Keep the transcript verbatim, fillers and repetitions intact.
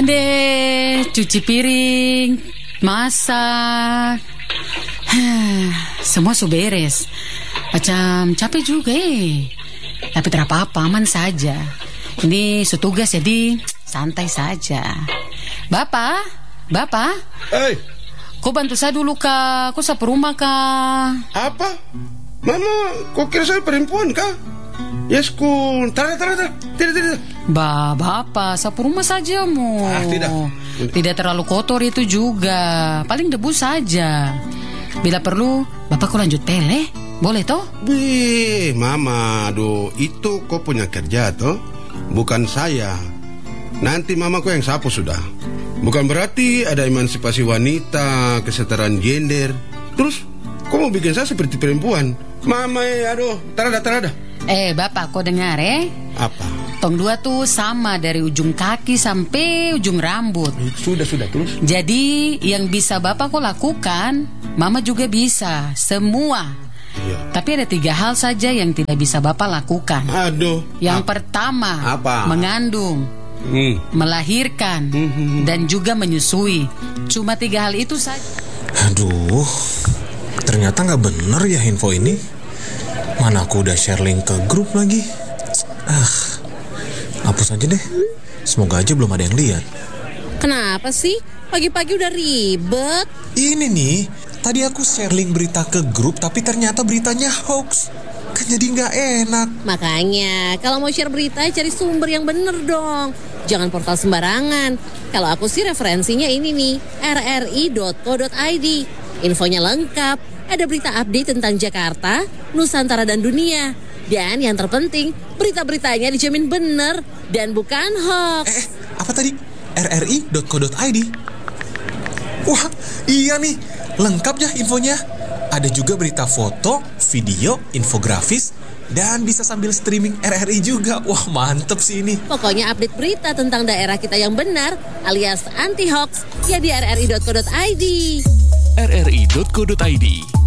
deh, cuci piring, masak. Semua sudah beres. Macam capek juga eh. Tapi tidak apa-apa, aman saja. Ini setugas jadi santai saja. Bapak, Bapak. Hei, kau bantu saya dulu kak. Kau sapu rumah kak. apa? Mama, kau kira saya perempuan kah? Yes, ku. Tidak, tidak, tidak, tidak, tidak. Bah, Bapak, sapu rumah saja mu. Ah, tidak. Tidak terlalu kotor itu juga. Paling debu saja. Bila perlu, Bapak kau lanjut pele. Boleh toh? Wih, Mama, aduh, itu kau punya kerja toh, bukan saya. Nanti Mama kau yang sapu sudah. Bukan berarti ada emansipasi wanita, kesetaraan gender. Terus, kau mau bikin saya seperti perempuan? Mama, eh, aduh, terada, terada. Eh, Bapak, kau dengar eh? Apa? Tong dua tuh sama dari ujung kaki sampai ujung rambut. Sudah, sudah, terus. Jadi, yang bisa Bapak kau lakukan, Mama juga bisa. Semua. Iya. Tapi ada tiga hal saja yang tidak bisa Bapak lakukan. Aduh. Yang ap- pertama, Apa? mengandung, Hmm. melahirkan, Hmm. dan juga menyusui. Cuma tiga hal itu saja. Aduh, ternyata gak bener ya info ini. Mana aku udah share link ke grup lagi. Ah, hapus aja deh. Semoga aja belum ada yang lihat. Kenapa sih? Pagi-pagi udah ribet. Ini nih, tadi aku share link berita ke grup, tapi ternyata beritanya hoax. Kan jadi gak enak. Makanya, kalau mau share berita, cari sumber yang bener dong. Jangan portal sembarangan. Kalau aku sih referensinya ini nih, r r i dot co dot i d. Infonya lengkap. Ada berita update tentang Jakarta, Nusantara, dan dunia. Dan yang terpenting, berita-beritanya dijamin bener dan bukan hoax. Eh, apa tadi? r r i dot co dot i d. Wah, iya nih, lengkap ya infonya. Ada juga berita foto, video, infografis, dan bisa sambil streaming R R I juga. Wah, mantep sih ini. Pokoknya update berita tentang daerah kita yang benar alias anti-hoax ya di r r i dot co dot i d. r r i dot co dot i d